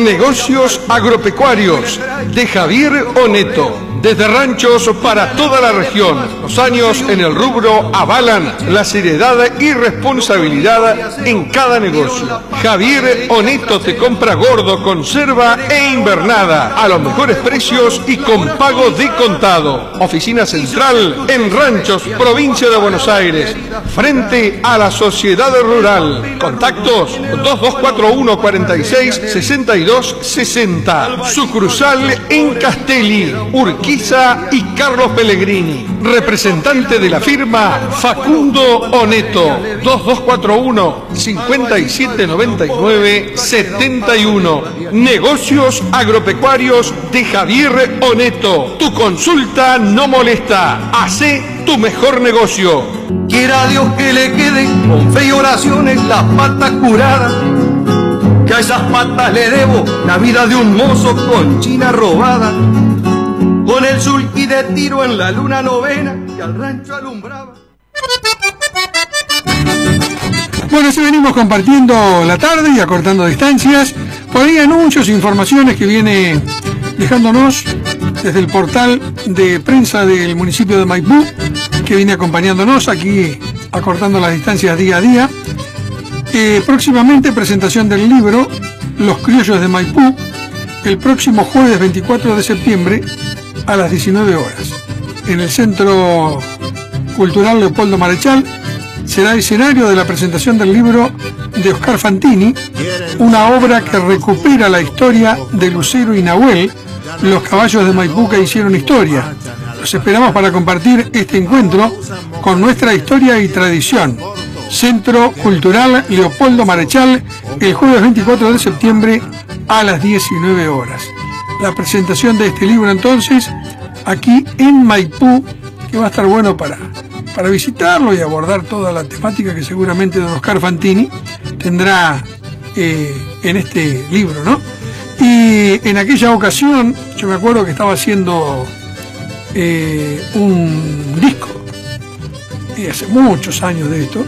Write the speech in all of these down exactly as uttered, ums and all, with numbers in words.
Negocios agropecuarios de Javier Oneto. Desde ranchos para toda la región, los años en el rubro avalan la seriedad y responsabilidad en cada negocio. Javier Oneto te compra gordo, conserva e invernada a los mejores precios y con pago de contado. Oficina central en Ranchos, provincia de Buenos Aires, frente a la Sociedad Rural. Contactos dos dos cuatro uno, cuatro seis, seis dos seis cero. Sucursal en Castelli, Urquiza y Carlos Pellegrini. Representante de la firma Facundo Oneto. dos dos cuatro uno, cinco siete nueve nueve, siete uno. Negocios agropecuarios de Javier Oneto. Tu consulta no molesta. Hacé tu mejor negocio. Quiera Dios que le queden con fe y oraciones las patas curadas, que a esas patas le debo la vida de un mozo con china robada, con el sulky de tiro en la luna novena que al rancho alumbraba. Bueno, así venimos compartiendo la tarde y acortando distancias. Por ahí anuncios, informaciones que viene dejándonos desde el portal de prensa del municipio de Maipú, que viene acompañándonos aquí, acortando las distancias día a día. Eh, próximamente presentación del libro Los Criollos de Maipú, el próximo jueves veinticuatro de septiembre a las diecinueve horas. En el Centro Cultural Leopoldo Marechal será escenario de la presentación del libro de Oscar Fantini, una obra que recupera la historia de Lucero y Nahuel, los caballos de Maipú que hicieron historia. Los esperamos para compartir este encuentro con nuestra historia y tradición. Centro Cultural Leopoldo Marechal, el jueves veinticuatro de septiembre a las diecinueve horas. La presentación de este libro entonces aquí en Maipú, que va a estar bueno para, para visitarlo y abordar toda la temática que seguramente don Oscar Fantini tendrá eh, en este libro, ¿no? Y en aquella ocasión yo me acuerdo que estaba haciendo eh, un disco, y hace muchos años de esto,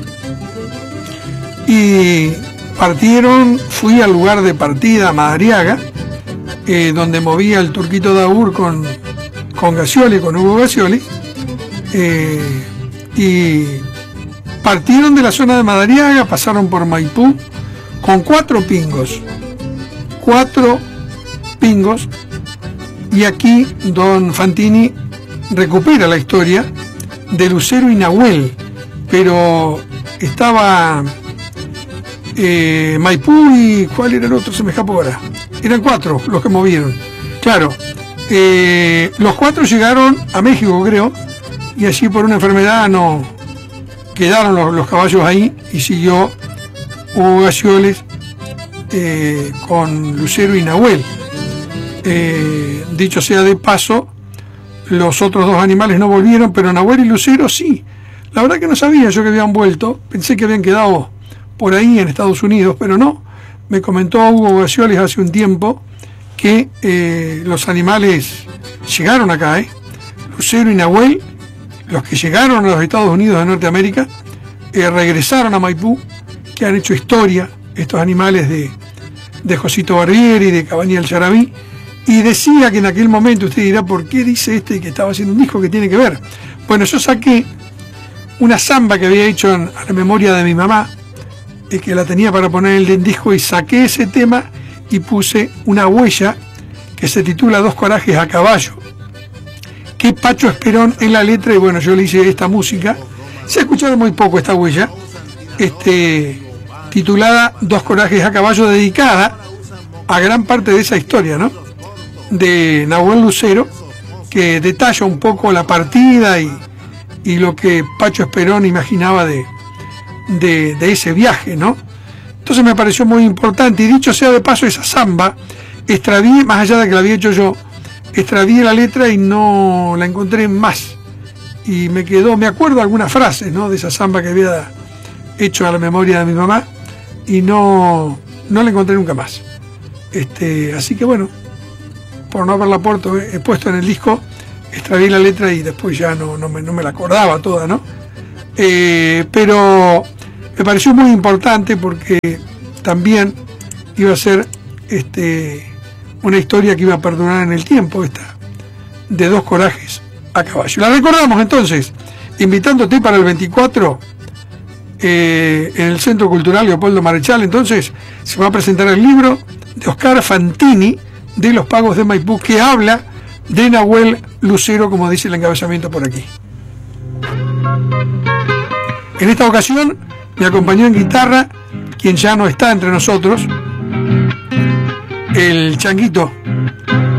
y partieron, fui al lugar de partida, Madariaga, eh, donde movía el Turquito Daur con, con Gacioli, con Hugo Gacioli, eh, y partieron de la zona de Madariaga, pasaron por Maipú con cuatro pingos, cuatro pingos, y aquí don Fantini recupera la historia de Lucero y Nahuel, pero estaba eh, Maipú y ¿cuál era el otro? Se me escapó ahora. Eran cuatro los que movieron. Claro, eh, los cuatro llegaron a México, creo, y allí por una enfermedad no quedaron los, los caballos ahí y siguió Hugo Gacioles eh, con Lucero y Nahuel. Eh, dicho sea de paso, los otros dos animales no volvieron, pero Nahuel y Lucero sí. La verdad que no sabía yo que habían vuelto, pensé que habían quedado por ahí en Estados Unidos, pero no. Me comentó Hugo Gacioles hace un tiempo que eh, los animales llegaron acá, ¿eh? Lucero y Nahuel, los que llegaron a los Estados Unidos de Norteamérica, eh, regresaron a Maipú, que han hecho historia, estos animales de, de Josito Barbieri y de Cabaniel Charabí, y decía que en aquel momento, usted dirá, ¿por qué dice este que estaba haciendo un disco que tiene que ver? Bueno, yo saqué una samba que había hecho en, a la memoria de mi mamá, eh, que la tenía para poner en el disco, y saqué ese tema y puse una huella que se titula Dos corajes a caballo, que Pacho Esperón en la letra, y bueno, yo le hice esta música. Se ha escuchado muy poco esta huella, este, titulada Dos corajes a caballo, dedicada a gran parte de esa historia, ¿no? De Nahuel Lucero, que detalla un poco la partida y, y lo que Pacho Esperón imaginaba de, de, de ese viaje, ¿no? Entonces me pareció muy importante, y dicho sea de paso, esa samba extravié, más allá de que la había hecho yo, extravié la letra y no la encontré más, y me quedó, me acuerdo algunas frases, ¿no?, de esa samba que había hecho a la memoria de mi mamá, y no, no la encontré nunca más. Este, así que bueno, por no haberla puesto, he puesto en el disco, extravié la letra y después ya no, no, me, no me la acordaba toda, ¿no? Eh, pero me pareció muy importante porque también iba a ser este, una historia que iba a perdurar en el tiempo, esta, de dos corajes a caballo. La recordamos entonces, invitándote para el veinticuatro eh, en el Centro Cultural Leopoldo Marechal. Entonces se va a presentar el libro de Oscar Fantini, de Los Pagos de Maipú, que habla de Nahuel Lucero, como dice el encabezamiento por aquí. En esta ocasión me acompañó en guitarra quien ya no está entre nosotros, el Changuito